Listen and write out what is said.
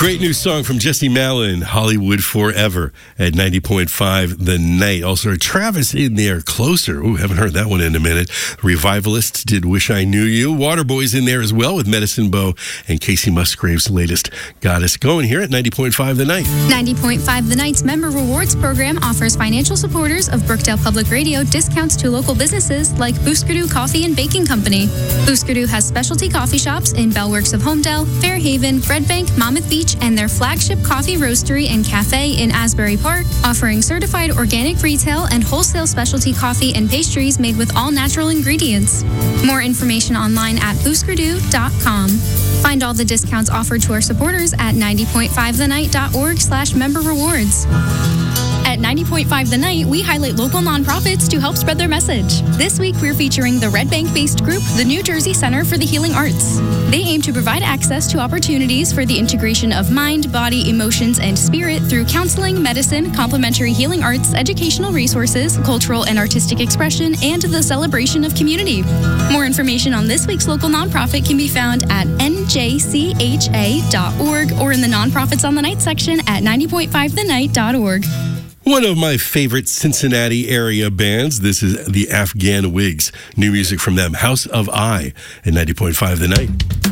Great new song from Jesse Malin, Hollywood Forever at 90.5 The Night. Also, Travis in there, Closer. Ooh, haven't heard that one in a minute. Revivalists did Wish I Knew You. Waterboy's in there as well with Medicine Bow and Casey Musgrave's latest Got Us Going here at 90.5 The Night. 90.5 The Night's Member Rewards program offers financial supporters of Brookdale Public Radio discounts to local businesses like Booskerdoo Coffee and Baking Company. Booskerdoo has specialty coffee shops in Bellworks of Homedale, Fairhaven, Red Bank, Monmouth Beach, and their flagship coffee roastery and cafe in Asbury Park, offering certified organic retail and wholesale specialty coffee and pastries made with all natural ingredients. More information online at booskerdoo.com. Find all the discounts offered to our supporters at 90.5thenight.org/member rewards. At 90.5 The Night, we highlight local nonprofits to help spread their message. This week, we're featuring the Red Bank-based group, the New Jersey Center for the Healing Arts. They aim to provide access to opportunities for the integration of mind, body, emotions, and spirit through counseling, medicine, complementary healing arts, educational resources, cultural and artistic expression, and the celebration of community. More information on this week's local nonprofit can be found at njcha.org or in the Nonprofits on the Night section at 90.5thenight.org. One of my favorite Cincinnati area bands, this is the Afghan Wigs. New music from them, House of I, at 90.5 The Night.